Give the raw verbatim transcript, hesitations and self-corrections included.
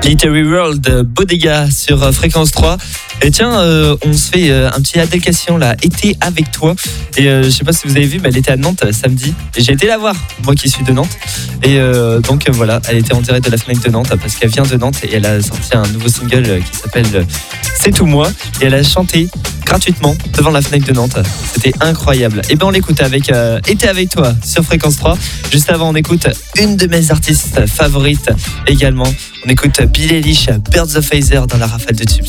Glittery World, Bodega sur Fréquence trois. Et tiens, euh, on se fait euh, un petit adéquation là, été avec toi. Et euh, je sais pas si vous avez vu, mais elle était à Nantes euh, samedi. Et j'ai été la voir, moi qui suis de Nantes. Et euh, donc euh, voilà, elle était en direct de la fenêtre de Nantes parce qu'elle vient de Nantes et elle a sorti un nouveau single euh, qui s'appelle euh, C'est tout moi. Et elle a chanté gratuitement devant la fenêtre de Nantes. C'était incroyable. Et ben on l'écoute avec euh, Été avec toi sur Fréquence trois. Juste avant, on écoute une de mes artistes favorites également. On écoute Billie Eilish, Birds of Feather dans la rafale de tubes.